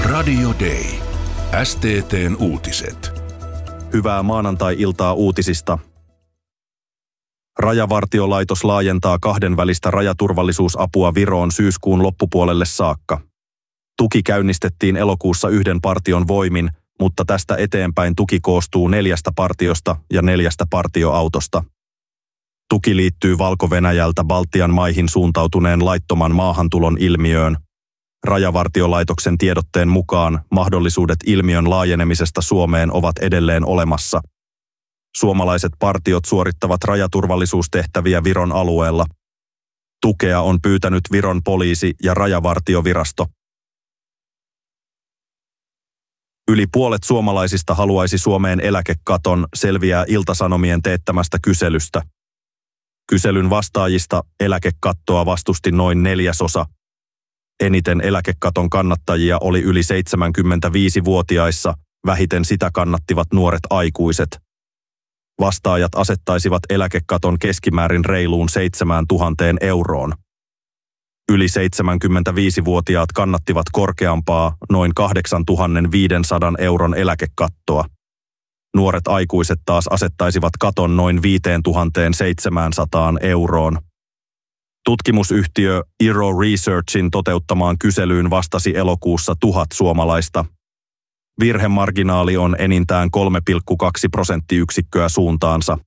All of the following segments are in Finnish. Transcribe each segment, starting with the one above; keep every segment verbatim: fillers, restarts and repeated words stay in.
Radio Day. S T T:n uutiset. Hyvää maanantai-iltaa uutisista. Rajavartiolaitos laajentaa kahdenvälistä rajaturvallisuusapua Viroon syyskuun loppupuolelle saakka. Tuki käynnistettiin elokuussa yhden partion voimin, mutta tästä eteenpäin tuki koostuu neljästä partiosta ja neljästä partioautosta. Tuki liittyy Valko-Venäjältä Baltian maihin suuntautuneen laittoman maahantulon ilmiöön. Rajavartiolaitoksen tiedotteen mukaan mahdollisuudet ilmiön laajenemisesta Suomeen ovat edelleen olemassa. Suomalaiset partiot suorittavat rajaturvallisuustehtäviä Viron alueella. Tukea on pyytänyt Viron poliisi- ja rajavartiovirasto. Yli puolet suomalaisista haluaisi Suomeen eläkekaton, selviää Ilta-Sanomien teettämästä kyselystä. Kyselyn vastaajista eläkekattoa vastusti noin neljäsosa. Eniten eläkekaton kannattajia oli yli seitsemänkymmentäviisivuotiaissa, vähiten sitä kannattivat nuoret aikuiset. Vastaajat asettaisivat eläkekaton keskimäärin reiluun seitsemään tuhanteen euroon. Yli seitsemänkymmentäviisivuotiaat kannattivat korkeampaa, noin kahdeksantuhattaviisisataa euron eläkekattoa. Nuoret aikuiset taas asettaisivat katon noin viisituhattaseitsemänsataa euroon. Tutkimusyhtiö Iro Researchin toteuttamaan kyselyyn vastasi elokuussa tuhat suomalaista. Virhemarginaali on enintään kolme pilkku kaksi prosenttiyksikköä suuntaansa.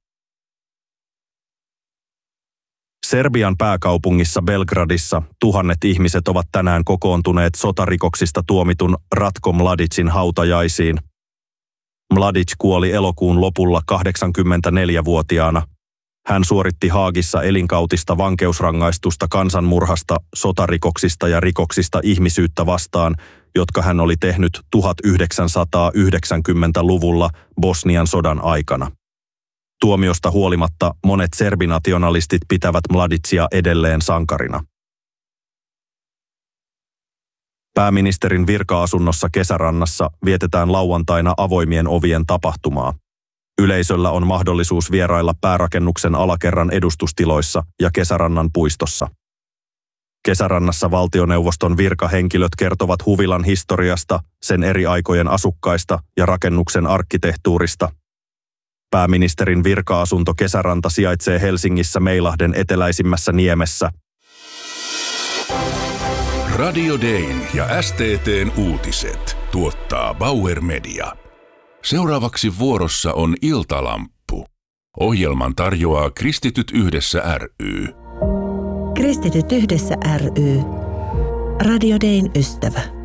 Serbian pääkaupungissa Belgradissa tuhannet ihmiset ovat tänään kokoontuneet sotarikoksista tuomitun Ratko Mladicin hautajaisiin. Mladic kuoli elokuun lopulla kahdeksankymmentäneljävuotiaana. Hän suoritti Haagissa elinkautista vankeusrangaistusta kansanmurhasta, sotarikoksista ja rikoksista ihmisyyttä vastaan, jotka hän oli tehnyt tuhatyhdeksänsataayhdeksänkymmentäluvulla Bosnian sodan aikana. Tuomiosta huolimatta monet serbinationalistit pitävät Mladicia edelleen sankarina. Pääministerin virka-asunnossa Kesärannassa vietetään lauantaina avoimien ovien tapahtumaa. Yleisöllä on mahdollisuus vierailla päärakennuksen alakerran edustustiloissa ja Kesärannan puistossa. Kesärannassa valtioneuvoston virkahenkilöt kertovat huvilan historiasta, sen eri aikojen asukkaista ja rakennuksen arkkitehtuurista. Pääministerin virka-asunto Kesäranta sijaitsee Helsingissä Meilahden eteläisimmässä niemessä. Radio Dayn ja S T T:n uutiset tuottaa Bauer Media. Seuraavaksi vuorossa on Iltalamppu. Ohjelman tarjoaa Kristityt yhdessä ry. Kristityt yhdessä ry. Radio Dayn ystävä.